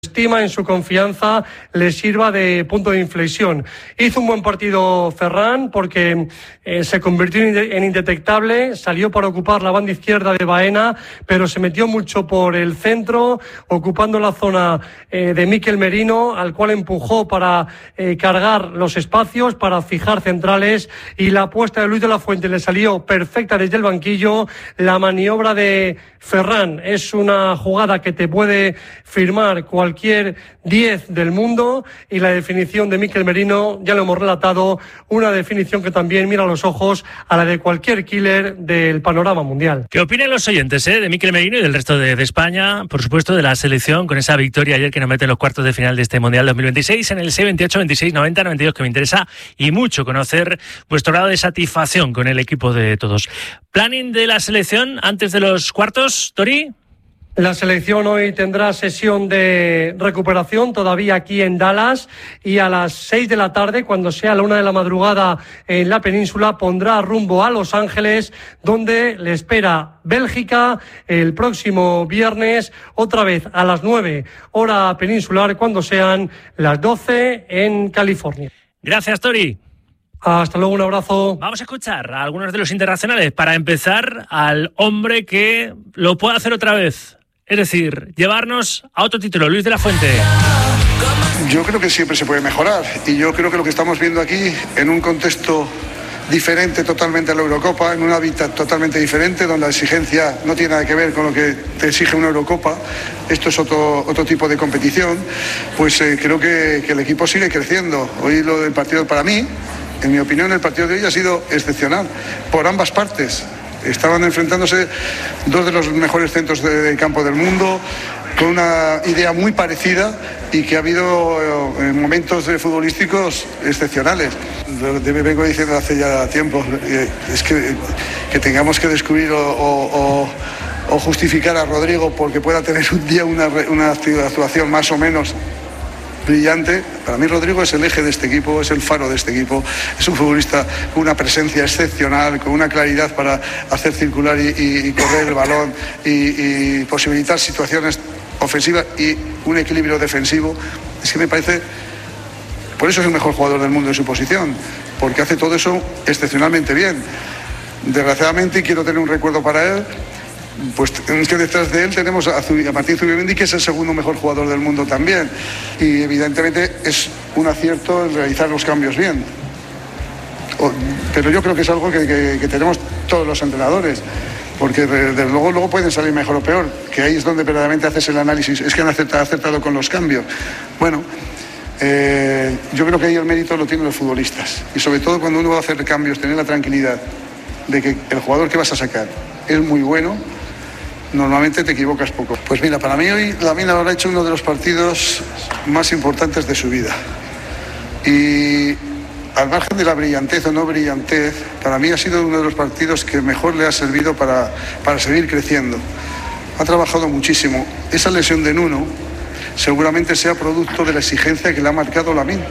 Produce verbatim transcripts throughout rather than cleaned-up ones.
estima, en su confianza, le sirva de punto de inflexión. Hizo un buen partido Ferran porque eh, se convirtió en indetectable, salió para ocupar la banda izquierda de Baena, pero se metió mucho por el centro, ocupando la zona eh, de Mikel Merino, al cual empujó para eh, cargar los espacios, para fijar centrales, y la apuesta de Luis de la Fuente le salió perfecta desde el banquillo. La maniobra de Ferran es una jugada que te puede firmar cualquier cualquier diez del mundo, y la definición de Mikel Merino, ya lo hemos relatado, una definición que también mira a los ojos a la de cualquier killer del panorama mundial. ¿Qué opinan los oyentes eh, de Mikel Merino y del resto de, de España, por supuesto de la selección, con esa victoria ayer que nos mete en los cuartos de final de este Mundial dos mil veintiséis en el seis veintiocho veintiséis noventa noventa y dos, que me interesa y mucho conocer vuestro grado de satisfacción con el equipo de todos? ¿Planning de la selección antes de los cuartos, Tori? La selección hoy tendrá sesión de recuperación todavía aquí en Dallas, y a las seis de la tarde, cuando sea la una de la madrugada en la península, pondrá rumbo a Los Ángeles, donde le espera Bélgica el próximo viernes, otra vez a las nueve hora peninsular, cuando sean las doce en California. Gracias, Tori. Hasta luego, un abrazo. Vamos a escuchar a algunos de los internacionales. Para empezar, al hombre que lo puede hacer otra vez. Es decir, llevarnos a otro título, Luis de la Fuente. Yo creo que siempre se puede mejorar, y yo creo que lo que estamos viendo aquí, en un contexto diferente totalmente a la Eurocopa, en un hábitat totalmente diferente, donde la exigencia no tiene nada que ver con lo que te exige una Eurocopa, esto es otro, otro tipo de competición, pues eh, creo que, que el equipo sigue creciendo. Hoy lo del partido, para mí, en mi opinión, el partido de hoy ha sido excepcional, por ambas partes. Estaban enfrentándose dos de los mejores centros de campo del mundo, con una idea muy parecida, y que ha habido eh, momentos futbolísticos excepcionales. Vengo diciendo hace ya tiempo, eh, es que, que tengamos que descubrir o, o, o justificar a Rodrigo porque pueda tener un día una, una actuación más o menos brillante. Para mí Rodrigo es el eje de este equipo, es el faro de este equipo, es un futbolista con una presencia excepcional, con una claridad para hacer circular y, y, y correr el balón y, y posibilitar situaciones ofensivas y un equilibrio defensivo. Es que me parece, por eso es el mejor jugador del mundo en su posición, porque hace todo eso excepcionalmente bien. Desgraciadamente, quiero tener un recuerdo para él, pues es que detrás de él tenemos a, a Martín Zubimendi, que es el segundo mejor jugador del mundo también, y evidentemente es un acierto el realizar los cambios bien, o, pero yo creo que es algo que, que, que tenemos todos los entrenadores, porque desde luego luego pueden salir mejor o peor, que ahí es donde verdaderamente haces el análisis, es que han acertado, acertado con los cambios. Bueno, eh, yo creo que ahí el mérito lo tienen los futbolistas, y sobre todo cuando uno va a hacer cambios, tener la tranquilidad de que el jugador que vas a sacar es muy bueno. Normalmente te equivocas poco. Pues mira, para mí hoy Lamine habrá hecho uno de los partidos más importantes de su vida. Y al margen de la brillantez o no brillantez, para mí ha sido uno de los partidos que mejor le ha servido para, para seguir creciendo. Ha trabajado muchísimo. Esa lesión de Nuno seguramente sea producto de la exigencia que le ha marcado Lamine.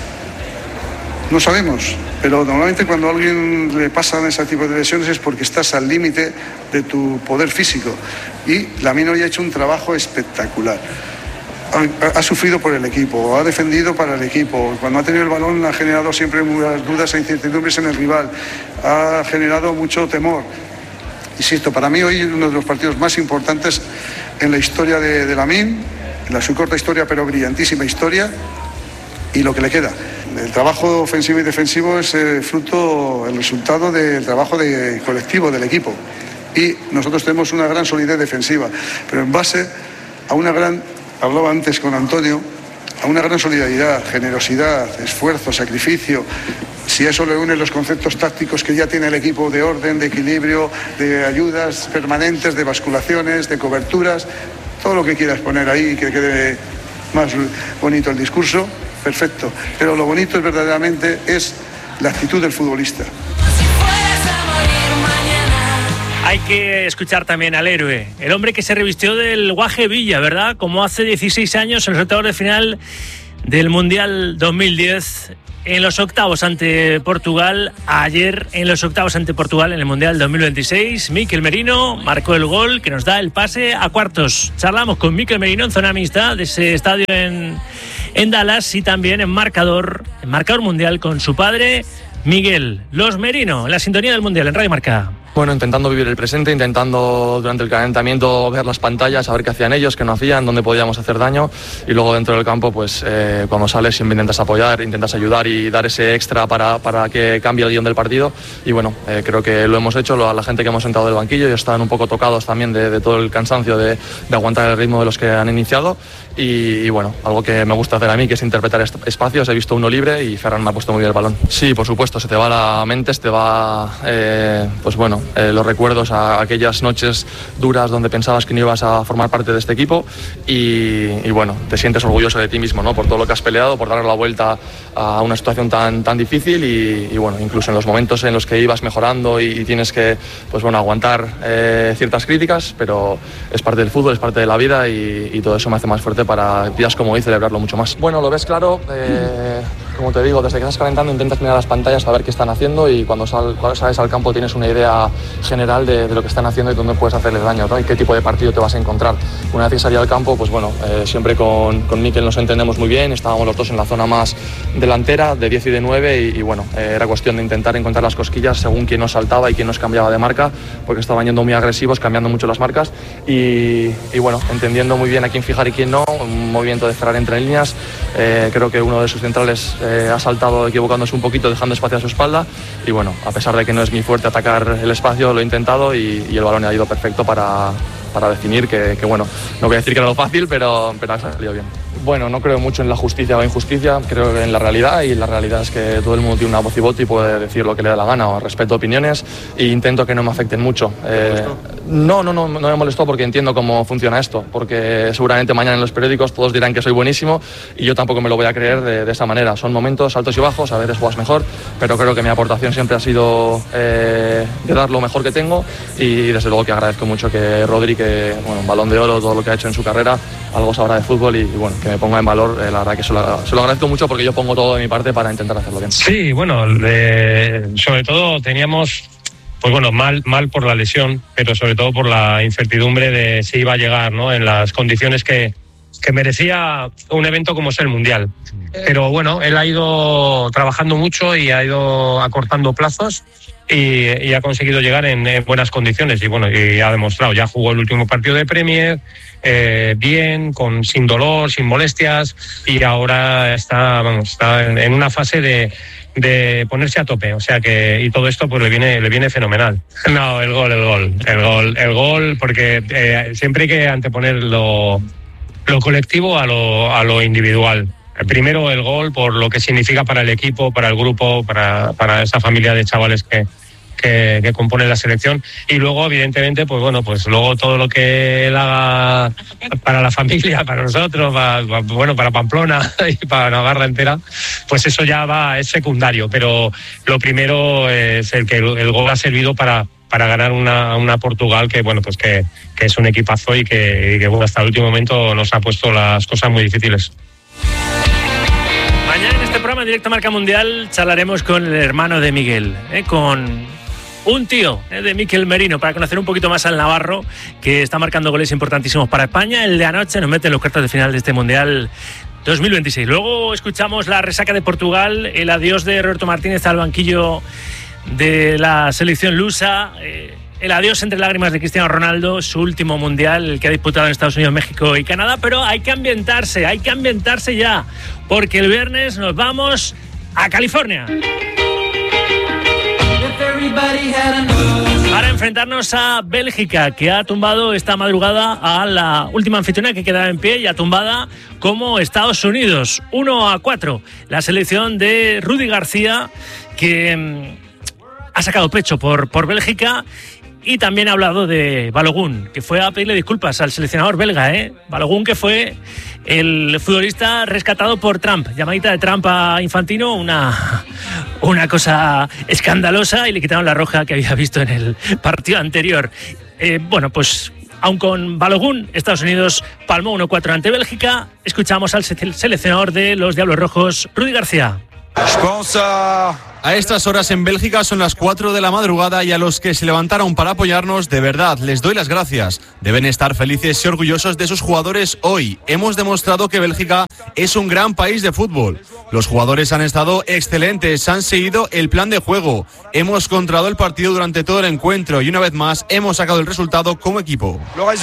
No sabemos, pero normalmente cuando a alguien le pasan ese tipo de lesiones es porque estás al límite de tu poder físico, y Lamine hoy ha hecho un trabajo espectacular. Ha, ha sufrido por el equipo, ha defendido para el equipo, cuando ha tenido el balón ha generado siempre muchas dudas e incertidumbres en el rival, ha generado mucho temor. Insisto, para mí hoy es uno de los partidos más importantes en la historia de, de Lamine, en la su corta historia pero brillantísima historia, y lo que le queda. El trabajo ofensivo y defensivo es el fruto, el resultado del trabajo de colectivo del equipo, y nosotros tenemos una gran solidez defensiva, pero en base a una gran, hablaba antes con Antonio, a una gran solidaridad, generosidad, esfuerzo, sacrificio. Si a eso le unen los conceptos tácticos que ya tiene el equipo, de orden, de equilibrio, de ayudas permanentes, de basculaciones, de coberturas, todo lo que quieras poner ahí y que quede más bonito el discurso, perfecto, pero lo bonito es verdaderamente es la actitud del futbolista. Hay que escuchar también al héroe, el hombre que se revistió del Guaje Villa, ¿verdad? Como hace dieciséis años en los octavos de final del Mundial dos mil diez en los octavos ante Portugal, ayer en los octavos ante Portugal en el Mundial dos mil veintiséis, Mikel Merino marcó el gol que nos da el pase a cuartos. Charlamos con Mikel Merino en zona mixta de ese estadio en, en Dallas y también en marcador, en marcador mundial con su padre Miguel. Los Merino, en la sintonía del Mundial en Radio Marca. Bueno, intentando vivir el presente, intentando durante el calentamiento ver las pantallas, saber qué hacían ellos, qué no hacían, dónde podíamos hacer daño, y luego dentro del campo, pues eh, cuando sales siempre intentas apoyar, intentas ayudar y dar ese extra para, para que cambie el guión del partido. Y bueno, eh, creo que lo hemos hecho, la gente que hemos sentado del banquillo, y están un poco tocados también de, de todo el cansancio de, de aguantar el ritmo de los que han iniciado. Y, y bueno, algo que me gusta hacer a mí, que es interpretar est- espacios. He visto uno libre y Ferran me ha puesto muy bien el balón. Sí, por supuesto, se te va la mente, se te va, eh, pues bueno, eh, los recuerdos a aquellas noches duras donde pensabas que no ibas a formar parte de este equipo, y, y bueno, te sientes orgulloso de ti mismo, ¿no? Por todo lo que has peleado, por darle la vuelta a una situación tan, tan difícil, y, y bueno, incluso en los momentos en los que ibas mejorando y, y tienes que, pues bueno, aguantar eh, ciertas críticas, pero es parte del fútbol, es parte de la vida, y, y todo eso me hace más fuerte para días como hoy celebrarlo mucho más. Bueno, lo ves claro, eh, como te digo, desde que estás calentando intentas mirar las pantallas a ver qué están haciendo, y cuando, sal, cuando sales al campo tienes una idea general de, de lo que están haciendo y dónde puedes hacerles daño, ¿no? Y qué tipo de partido te vas a encontrar. Una vez que salí al campo, pues bueno, eh, siempre con, con Mikel nos entendemos muy bien, estábamos los dos en la zona más delantera, de diez y de nueve, y, y bueno, eh, era cuestión de intentar encontrar las cosquillas según quién nos saltaba y quién nos cambiaba de marca, porque estaban yendo muy agresivos, cambiando mucho las marcas, y, y bueno, entendiendo muy bien a quién fijar y quién no, un movimiento de Ferran entre líneas. Eh, creo que uno de sus centrales eh, ha saltado equivocándose un poquito, dejando espacio a su espalda, y bueno, a pesar de que no es mi fuerte atacar el espacio, lo he intentado, y, y el balón ha ido perfecto para, para definir que, que bueno, no voy a decir que era lo fácil, pero, pero ha salido bien. Bueno, no creo mucho en la justicia o injusticia, creo en la realidad, y la realidad es que todo el mundo tiene una voz y voto y puede decir lo que le da la gana, o respeto opiniones, e intento que no me afecten mucho. Eh, no, no, no, no me molestó, porque entiendo cómo funciona esto, porque seguramente mañana en los periódicos todos dirán que soy buenísimo, y yo tampoco me lo voy a creer de, de esa manera. Son momentos altos y bajos, a veces juegas mejor, pero creo que mi aportación siempre ha sido eh, de dar lo mejor que tengo, y desde luego que agradezco mucho que Rodri, que bueno, un Balón de Oro, todo lo que ha hecho en su carrera, algo sabrá de fútbol, y, y bueno, que me ponga en valor, eh, la verdad que se lo, se lo agradezco mucho, porque yo pongo todo de mi parte para intentar hacerlo bien. Sí, bueno, eh, sobre todo teníamos, pues bueno, mal, mal por la lesión, pero sobre todo por la incertidumbre de si iba a llegar, ¿no?, en las condiciones que, que merecía un evento como es el Mundial. Pero bueno, él ha ido trabajando mucho y ha ido acortando plazos, y, y ha conseguido llegar en, en buenas condiciones, y bueno, y ha demostrado, ya jugó el último partido de Premier eh, bien, con sin dolor, sin molestias, y ahora está, vamos, está en, en una fase de de ponerse a tope, o sea que, y todo esto pues le viene le viene fenomenal. No, el gol, el gol, el gol, el gol, porque eh, siempre hay que anteponer lo, lo colectivo a lo, a lo individual. Primero el gol, por lo que significa para el equipo, para el grupo, para, para esa familia de chavales que, que, que compone la selección, y luego evidentemente pues bueno, pues luego todo lo que él haga para la familia, para nosotros, para, para, bueno, para Pamplona y para Navarra entera, pues eso ya va, es secundario, pero lo primero es el que el, el gol ha servido para para ganar una, una Portugal que bueno, pues que, que es un equipazo, y que, y que bueno, hasta el último momento nos ha puesto las cosas muy difíciles. Mañana en este programa en Directo Marca Mundial charlaremos con el hermano de Miguel, ¿eh? con un tío ¿eh? de Mikel Merino, para conocer un poquito más al navarro, que está marcando goles importantísimos para España. El de anoche nos mete en los cuartos de final de este Mundial dos mil veintiséis. Luego escuchamos la resaca de Portugal, el adiós de Roberto Martínez al banquillo de la selección lusa, eh, el adiós entre lágrimas de Cristiano Ronaldo, su último mundial, el que ha disputado en Estados Unidos, México y Canadá. Pero hay que ambientarse, hay que ambientarse ya, porque el viernes nos vamos a California para enfrentarnos a Bélgica, que ha tumbado esta madrugada a la última anfitriona, que quedaba en pie, y ha tumbada como Estados Unidos, uno a cuatro. La selección de Rudi García, que mmm, ha sacado pecho por, por Bélgica. Y también ha hablado de Balogun, que fue a pedirle disculpas al seleccionador belga, ¿eh? Balogun, que fue el futbolista rescatado por Trump. Llamadita de Trump a Infantino, una, una cosa escandalosa, y le quitaron la roja que había visto en el partido anterior. Eh, bueno, pues aun con Balogun, Estados Unidos palmó uno cuatro ante Bélgica. Escuchamos al seleccionador de los Diablos Rojos, Rudi García. A estas horas en Bélgica son las cuatro de la madrugada y a los que se levantaron para apoyarnos, de verdad, les doy las gracias. Deben estar felices y orgullosos de sus jugadores hoy. Hemos demostrado que Bélgica es un gran país de fútbol. Los jugadores han estado excelentes, han seguido el plan de juego. Hemos controlado el partido durante todo el encuentro y una vez más hemos sacado el resultado como equipo.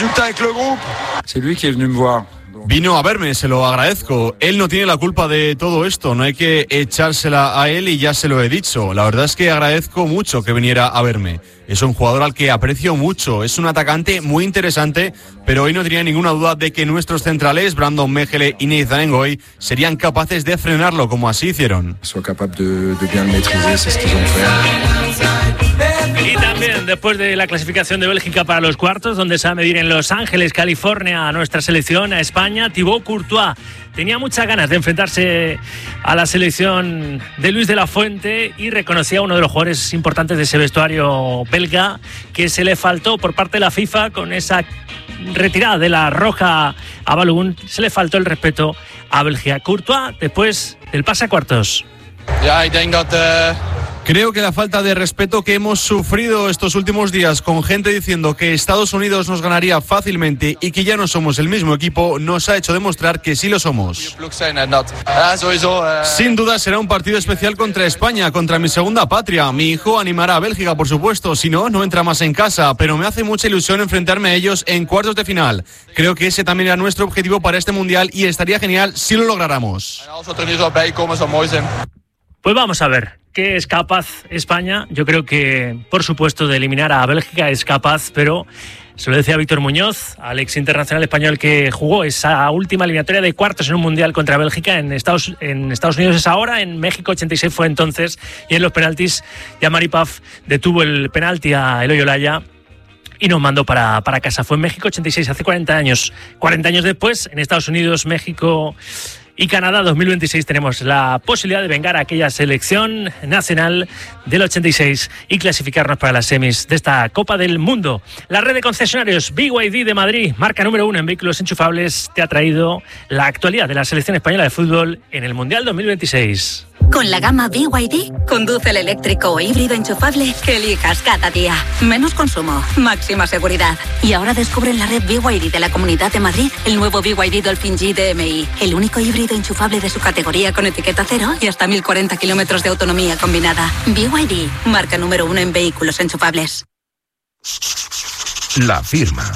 Vino a verme, se lo agradezco. Él no tiene la culpa de todo esto, no hay que echársela a él y ya se lo he dicho. La verdad es que agradezco mucho que viniera a verme. Es un jugador al que aprecio mucho, es un atacante muy interesante, pero hoy no tenía ninguna duda de que nuestros centrales, Brandon Mechele y Nathan Ngoy, serían capaces de frenarlo como así hicieron. Y también después de la clasificación de Bélgica para los cuartos, donde se va a medir en Los Ángeles, California, a nuestra selección, a España, Thibaut Courtois tenía muchas ganas de enfrentarse a la selección de Luis de la Fuente y reconocía a uno de los jugadores importantes de ese vestuario belga que se le faltó por parte de la FIFA con esa retirada de la roja a Balogun. Se le faltó el respeto a Bélgica. Courtois después del pase a cuartos. Ja, ik denk dat... Uh... Creo que la falta de respeto que hemos sufrido estos últimos días con gente diciendo que Estados Unidos nos ganaría fácilmente y que ya no somos el mismo equipo nos ha hecho demostrar que sí lo somos. Sin duda será un partido especial contra España, contra mi segunda patria. Mi hijo animará a Bélgica, por supuesto, si no, no entra más en casa, pero me hace mucha ilusión enfrentarme a ellos en cuartos de final. Creo que ese también era nuestro objetivo para este Mundial y estaría genial si lo lográramos. Pues vamos a ver qué es capaz España. Yo creo que, por supuesto, de eliminar a Bélgica es capaz, pero se lo decía Víctor Muñoz, al ex internacional español que jugó esa última eliminatoria de cuartos en un Mundial contra Bélgica. En Estados, en Estados Unidos es ahora, en México ochenta y seis fue entonces, y en los penaltis ya Mari Paf detuvo el penalti a Eloy Olaya y nos mandó para, para casa. Fue en México ochenta y seis, hace cuarenta años. cuarenta años después, en Estados Unidos, México y Canadá dos mil veintiséis tenemos la posibilidad de vengar a aquella selección nacional del ochenta y seis y clasificarnos para las semis de esta Copa del Mundo. La red de concesionarios B Y D de Madrid, marca número uno en vehículos enchufables, te ha traído la actualidad de la selección española de fútbol en el Mundial dos mil veintiséis. Con la gama B Y D, conduce el eléctrico o híbrido enchufable que elijas cada día. Menos consumo, máxima seguridad. Y ahora descubre en la red B Y D de la Comunidad de Madrid el nuevo B Y D Dolphin G D M I, el único híbrido enchufable de su categoría con etiqueta cero y hasta mil cuarenta kilómetros de autonomía combinada. B Y D, marca número uno en vehículos enchufables. La firma.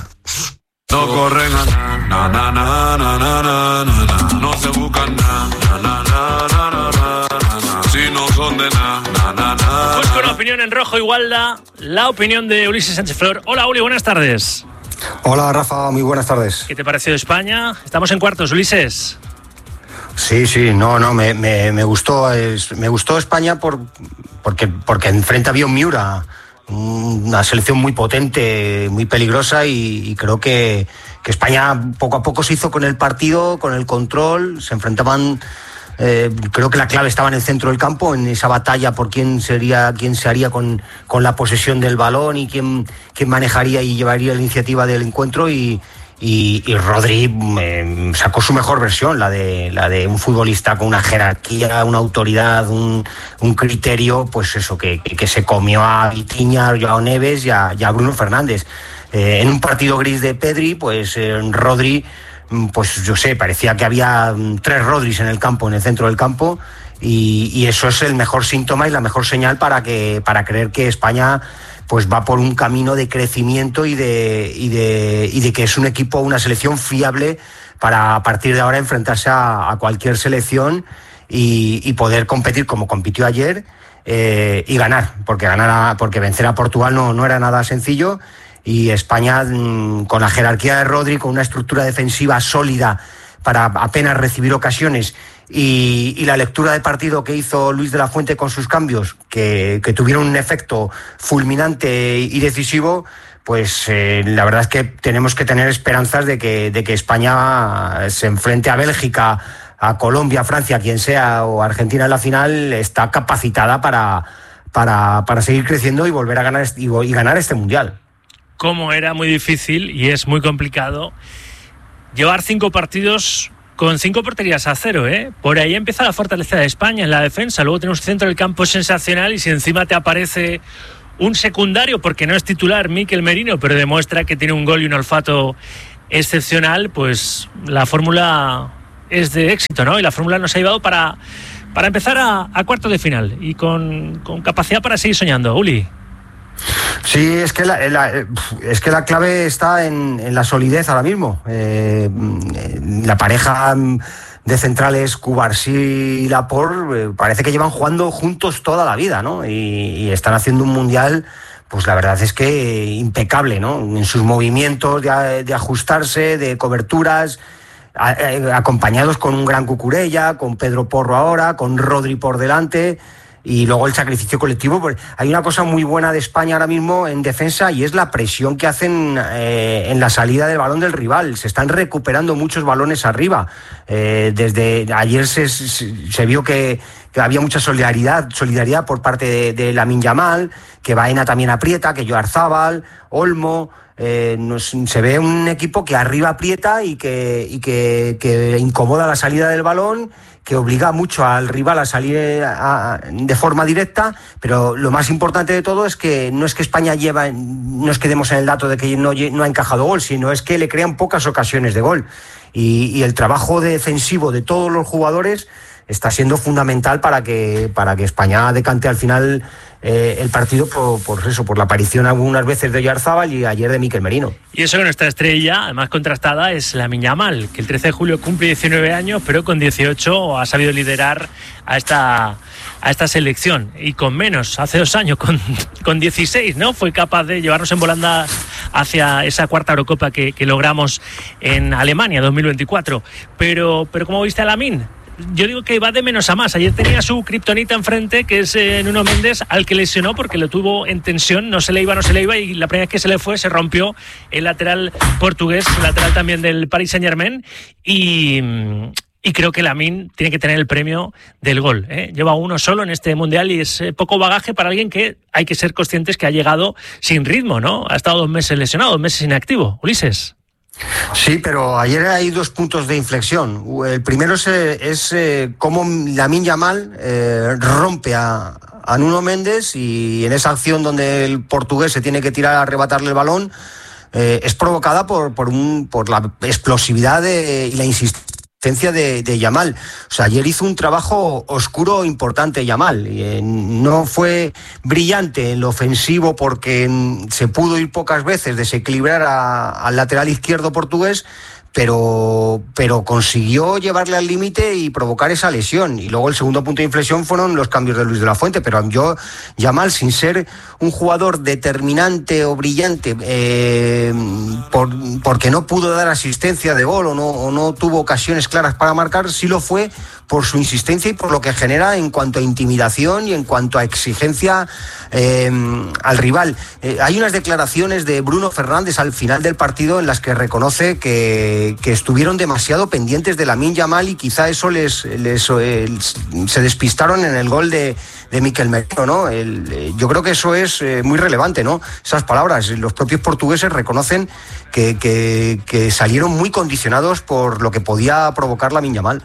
No corren a na, na, na, na, na, na, na, no se buscan na, na, na, na, na, na, na, si no son de na, na, na, na. Pues con opinión en rojo igualda, la opinión de Ulises Sánchez Flor. Hola Uli, buenas tardes. Hola Rafa, muy buenas tardes. ¿Qué te pareció España? Estamos en cuartos, Ulises. Sí, sí, no, no, me, me, me gustó, es, me gustó España por, porque, porque enfrente había un Miura, una selección muy potente, muy peligrosa y, y creo que, que España poco a poco se hizo con el partido, con el control, se enfrentaban, eh, creo que la clave estaba en el centro del campo, en esa batalla por quién sería, quién se haría con, con la posesión del balón y quién, quién manejaría y llevaría la iniciativa del encuentro y Y, y Rodri eh, sacó su mejor versión, la de la de un futbolista con una jerarquía, una autoridad, un, un criterio, pues eso, que, que, que se comió a Vitinha, a Joao Neves y a, y a Bruno Fernández. Eh, en un partido gris de Pedri, pues eh, Rodri, pues yo sé, parecía que había tres Rodris en el campo, en el centro del campo, y, y eso es el mejor síntoma y la mejor señal para que para creer que España pues va por un camino de crecimiento y de, y de, y de que es un equipo, una selección fiable para a partir de ahora enfrentarse a, a cualquier selección y, y poder competir como compitió ayer eh, y ganar, porque ganar a, porque vencer a Portugal no, no era nada sencillo y España con la jerarquía de Rodri, con una estructura defensiva sólida para apenas recibir ocasiones y, y la lectura de partido que hizo Luis de la Fuente con sus cambios, que, que tuvieron un efecto fulminante y decisivo, pues eh, la verdad es que tenemos que tener esperanzas de que, de que España se enfrente a Bélgica, a Colombia, Francia, quien sea, o Argentina en la final, está capacitada para, para, para seguir creciendo y volver a ganar y, y ganar este Mundial. Como era muy difícil y es muy complicado llevar cinco partidos con cinco porterías a cero, ¿eh? Por ahí empieza la fortaleza de España en la defensa. Luego tenemos un centro del campo sensacional y si encima te aparece un secundario, porque no es titular, Mikel Merino, pero demuestra que tiene un gol y un olfato excepcional, pues la fórmula es de éxito, ¿no? Y la fórmula nos ha llevado para, para empezar a, a cuartos de final y con, con capacidad para seguir soñando. Uli. Sí, es que la, la, es que la clave está en, en la solidez ahora mismo. Eh, la pareja de centrales Cubarsí y Laporte eh, parece que llevan jugando juntos toda la vida, ¿no? Y, y están haciendo un mundial, pues la verdad es que impecable, ¿no? En sus movimientos de, de ajustarse, de coberturas, a, a, acompañados con un gran Cucurella, con Pedro Porro ahora, con Rodri por delante. Y luego el sacrificio colectivo. Pues hay una cosa muy buena de España ahora mismo en defensa y es la presión que hacen eh, en la salida del balón del rival. Se están recuperando muchos balones arriba. Eh, desde ayer se, se, se vio que, que había mucha solidaridad, solidaridad por parte de, de Lamine Yamal, que Baena también aprieta, que Oyarzabal, Olmo. Eh, nos, se ve un equipo que arriba aprieta y que, y que, que incomoda la salida del balón, que obliga mucho al rival a salir a, a, de forma directa, pero lo más importante de todo es que no es que España lleva, no nos quedemos en el dato de que no, no ha encajado gol, sino es que le crean pocas ocasiones de gol. Y, y el trabajo defensivo de todos los jugadores está siendo fundamental para que, para que España decante al final eh, el partido por, por eso, por la aparición algunas veces de Oyarzabal y ayer de Mikel Merino. Y eso que nuestra estrella, además contrastada, es Lamine Yamal, que el trece de julio cumple diecinueve años, pero con dieciocho ha sabido liderar a esta, a esta selección. Y con menos, hace dos años, con, con dieciséis, ¿no? Fue capaz de llevarnos en volandas hacia esa cuarta Eurocopa que, que logramos en Alemania, dos mil veinticuatro. Pero, pero ¿cómo viste a Lamine? Yo digo que va de menos a más. Ayer tenía su kriptonita enfrente, que es eh, Nuno Méndez, al que lesionó porque lo tuvo en tensión, no se le iba, no se le iba, y la primera vez que se le fue se rompió el lateral portugués, el lateral también del Paris Saint-Germain, y, y creo que Lamine tiene que tener el premio del gol, ¿eh? Lleva uno solo en este Mundial y es eh, poco bagaje para alguien que hay que ser conscientes que ha llegado sin ritmo, ¿no? Ha estado dos meses lesionado, dos meses inactivo. Ulises. Sí, pero ayer hay dos puntos de inflexión. El primero es, es eh, cómo Lamine Yamal eh, rompe a, a Nuno Méndez, y en esa acción donde el portugués se tiene que tirar a arrebatarle el balón eh, es provocada por, por, un, por la explosividad de, y la insistencia de, de Yamal. O sea, ayer hizo un trabajo oscuro importante Yamal. Eh, no fue brillante en lo ofensivo porque se pudo ir pocas veces, desequilibrar a, al lateral izquierdo portugués, pero, pero consiguió llevarle al límite y provocar esa lesión. Y luego el segundo punto de inflexión fueron los cambios de Luis de la Fuente. Pero yo, Yamal, sin ser un jugador determinante o brillante, eh, por, porque no pudo dar asistencia de gol o no, o no tuvo ocasiones claras para marcar, sí lo fue por su insistencia y por lo que genera en cuanto a intimidación y en cuanto a exigencia eh, al rival. Eh, hay unas declaraciones de Bruno Fernández al final del partido en las que reconoce que, que estuvieron demasiado pendientes de Lamine Yamal y quizá eso les, les eh, se despistaron en el gol de, de Mikel Merino, ¿no? El, eh, yo creo que eso es eh, muy relevante, ¿no? Esas palabras, los propios portugueses reconocen que, que, que salieron muy condicionados por lo que podía provocar Lamine Yamal.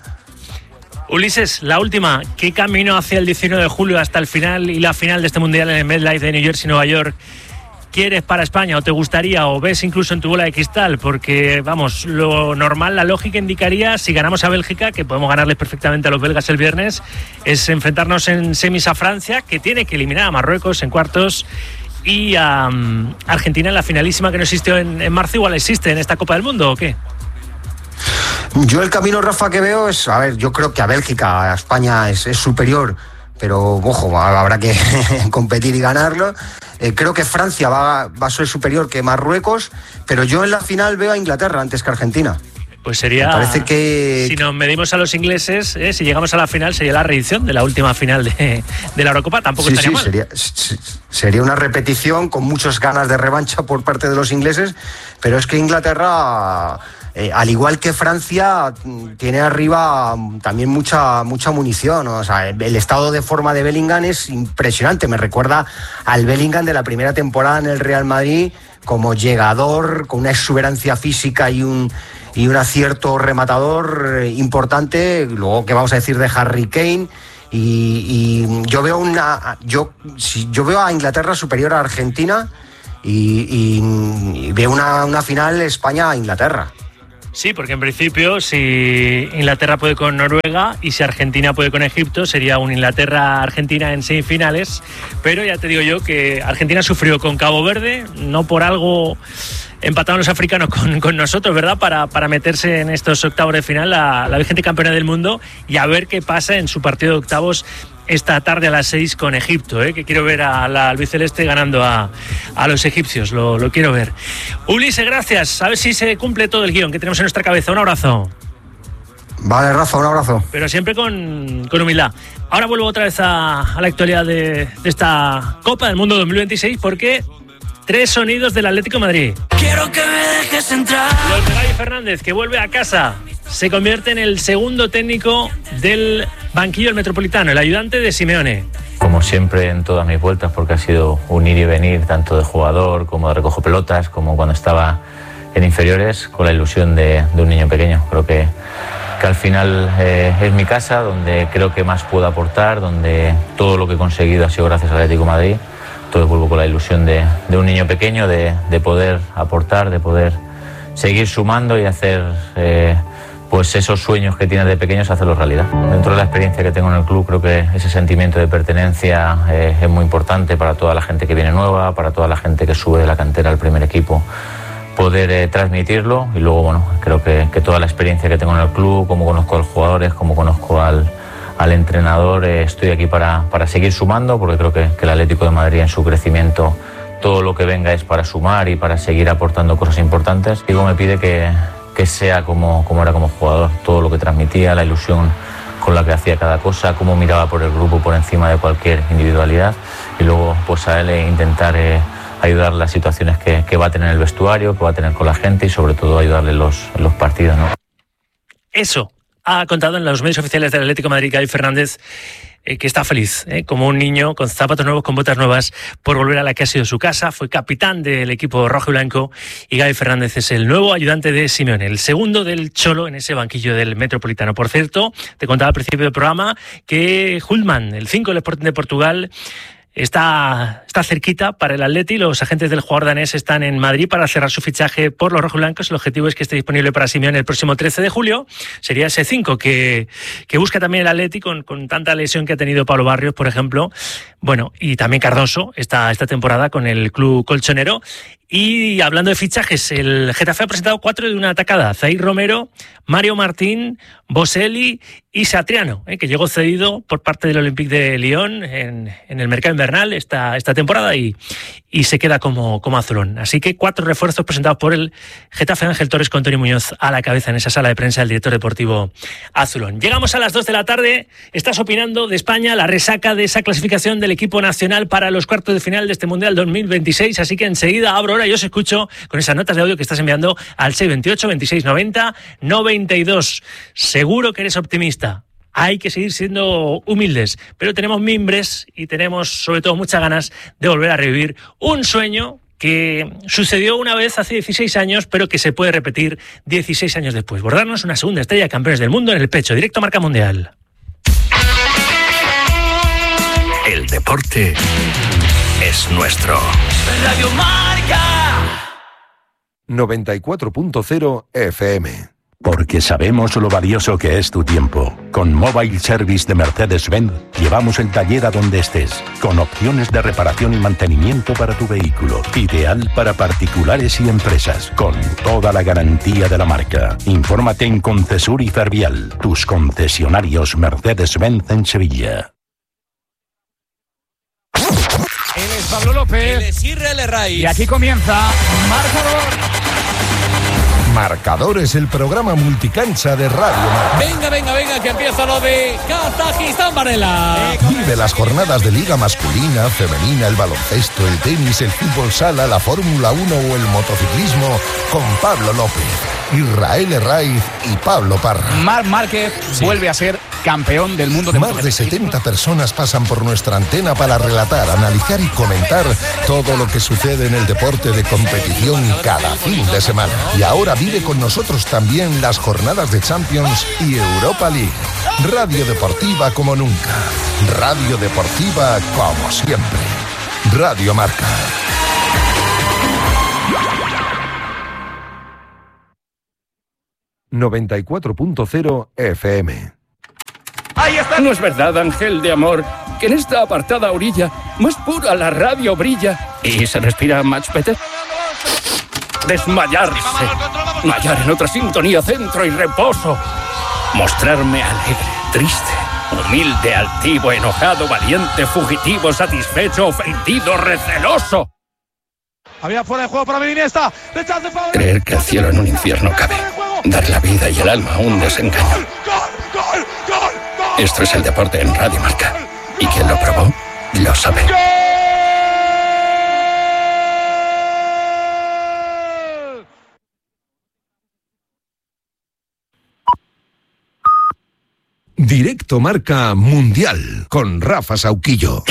Ulises, la última, ¿qué camino hacia el diecinueve de julio hasta el final y la final de este Mundial en el MetLife de New Jersey, Nueva York, quieres para España o te gustaría o ves incluso en tu bola de cristal? Porque, vamos, lo normal, la lógica indicaría, si ganamos a Bélgica, que podemos ganarles perfectamente a los belgas el viernes, es enfrentarnos en semis a Francia, que tiene que eliminar a Marruecos en cuartos, y a um, Argentina en la finalísima que no existió en, en marzo, igual existe en esta Copa del Mundo, ¿o qué? Yo el camino, Rafa, que veo es, a ver, yo creo que a Bélgica, a España es, es superior, pero ojo, habrá que competir y ganarlo. Eh, creo que Francia va, va a ser superior que Marruecos, pero yo en la final veo a Inglaterra antes que Argentina. Pues sería, me parece que si nos medimos a los ingleses, eh, si llegamos a la final, sería la reedición de la última final de, de la Eurocopa, tampoco sí, estaría sí, mal. Sería, sería una repetición con muchas ganas de revancha por parte de los ingleses, pero es que Inglaterra... Eh, al igual que Francia, tiene arriba también mucha mucha munición, ¿no? O sea, el estado de forma de Bellingham es impresionante. Me recuerda al Bellingham de la primera temporada en el Real Madrid, como llegador, con una exuberancia física y un y un acierto rematador importante. Luego, ¿qué vamos a decir de Harry Kane? Y, y yo veo una yo yo veo a Inglaterra superior a Argentina y, y, y veo una, una final España-Inglaterra. Sí, porque en principio si Inglaterra puede con Noruega y si Argentina puede con Egipto sería un Inglaterra-Argentina en semifinales, pero ya te digo yo que Argentina sufrió con Cabo Verde, no por algo empataron los africanos con, con nosotros, ¿verdad? Para, para meterse en estos octavos de final, la, la vigente campeona del mundo, y a ver qué pasa en su partido de octavos esta tarde a las seis con Egipto, ¿eh? Que quiero ver a la albiceleste ganando a, a los egipcios, lo, lo quiero ver. Ulises, gracias, a ver si se cumple todo el guión que tenemos en nuestra cabeza. Un abrazo. Vale, Rafa, un abrazo. Pero siempre con, con humildad. Ahora vuelvo otra vez a, a la actualidad de, de esta Copa del Mundo dos mil veintiséis, porque tres sonidos del Atlético de Madrid. Quiero que me dejes entrar. Los de Gaby Fernández, que vuelve a casa, se convierte en el segundo técnico del banquillo del Metropolitano, el ayudante de Simeone. Como siempre en todas mis vueltas, porque ha sido un ir y venir tanto de jugador como de recojo pelotas, como cuando estaba en inferiores, con la ilusión de, de un niño pequeño. Creo que, que al final eh, es mi casa, donde creo que más puedo aportar, donde todo lo que he conseguido ha sido gracias al Atlético de Madrid. Entonces vuelvo con la ilusión de, de un niño pequeño, de, de poder aportar, de poder seguir sumando y hacer eh, pues esos sueños que tienes de pequeños, hacerlos realidad. Dentro de la experiencia que tengo en el club, creo que ese sentimiento de pertenencia eh, es muy importante para toda la gente que viene nueva, para toda la gente que sube de la cantera al primer equipo, poder eh, transmitirlo. Y luego, bueno, creo que, que toda la experiencia que tengo en el club, como conozco a los jugadores, como conozco al al entrenador, eh, estoy aquí para, para seguir sumando, porque creo que, que el Atlético de Madrid en su crecimiento, todo lo que venga es para sumar y para seguir aportando cosas importantes. Diego me pide que, que sea como, como era como jugador, todo lo que transmitía, la ilusión con la que hacía cada cosa, cómo miraba por el grupo por encima de cualquier individualidad, y luego pues a él eh, intentar eh, ayudar las situaciones que, que va a tener en el vestuario, que va a tener con la gente, y sobre todo ayudarle en los, en los partidos, ¿no? Eso ha contado en los medios oficiales del Atlético de Madrid Gaby Fernández, eh, que está feliz, eh, como un niño con zapatos nuevos, con botas nuevas, por volver a la que ha sido su casa. Fue capitán del equipo rojo y blanco, y Gaby Fernández es el nuevo ayudante de Simeone, el segundo del Cholo en ese banquillo del Metropolitano. Por cierto, te contaba al principio del programa que Hulman, el cinco del Sporting de Portugal, Está, está cerquita para el Atleti. Los agentes del jugador danés están en Madrid para cerrar su fichaje por los rojiblancos. El objetivo es que esté disponible para Simeone el próximo trece de julio. Sería ese cinco que, que busca también el Atleti con, con tanta lesión que ha tenido Pablo Barrios, por ejemplo. Bueno, y también Cardoso esta, esta temporada con el club colchonero. Y hablando de fichajes, el Getafe ha presentado cuatro de una atacada: Zaire Romero, Mario Martín, Boselli y Satriano, eh, que llegó cedido por parte del Olympique de Lyon en, en el mercado invernal esta, esta temporada y, y se queda como, como azulón. Así que cuatro refuerzos presentados por el Getafe. Ángel Torres con Toni Muñoz a la cabeza en esa sala de prensa del director deportivo azulón. Llegamos a las dos de la tarde. Estás opinando de España, la resaca de esa clasificación del equipo nacional para los cuartos de final de este Mundial dos mil veintiséis. Así que enseguida abro ahora y os escucho con esas notas de audio que estás enviando al seis veintiocho, veintiséis noventa, noventa y dos. Seguro que eres optimista. Hay que seguir siendo humildes, pero tenemos mimbres y tenemos sobre todo muchas ganas de volver a revivir un sueño que sucedió una vez hace dieciséis años, pero que se puede repetir dieciséis años después. Bordarnos una segunda estrella de campeones del mundo en el pecho. Directo Marca Mundial. El deporte es nuestro. Radio Marca noventa y cuatro punto cero F M. Porque sabemos lo valioso que es tu tiempo. Con Mobile Service de Mercedes-Benz llevamos el taller a donde estés, con opciones de reparación y mantenimiento para tu vehículo. Ideal para particulares y empresas, con toda la garantía de la marca. Infórmate en Concesur y Fervial, tus concesionarios Mercedes-Benz en Sevilla. Él es Pablo López. Él es Israel Raiz. Y aquí comienza Marcador. Marcador es el programa multicancha de Radio Marca. Venga, venga, venga, que empieza lo de Kazajistán, Varela. Vive las jornadas de Liga masculina, femenina, el baloncesto, el tenis, el fútbol sala, la Fórmula uno o el motociclismo con Pablo López, Israel Raiz y Pablo Parra. Marc Márquez sí. vuelve a ser campeón del mundo de Más de setenta personas pasan por nuestra antena para relatar, analizar y comentar todo lo que sucede en el deporte de competición cada fin de semana. Y ahora Vive con nosotros también las jornadas de Champions y Europa League. Radio Deportiva como nunca. Radio Deportiva como siempre. Radio Marca. noventa y cuatro punto cero F M. Ahí está. No es verdad, ángel de amor, que en esta apartada orilla más pura la radio brilla y se respira much better. Desmayarse. Mallar en otra sintonía, centro y reposo. Mostrarme alegre, triste, humilde, altivo, enojado, valiente, fugitivo, satisfecho, ofendido, receloso. Había fuera de juego para Iniesta. Creer que el cielo en un infierno cabe. Dar la vida y el alma a un desengaño. Esto es el deporte en Radio Marca. Y quien lo probó, lo sabe. Directo Marca Mundial con Rafa Sauquillo.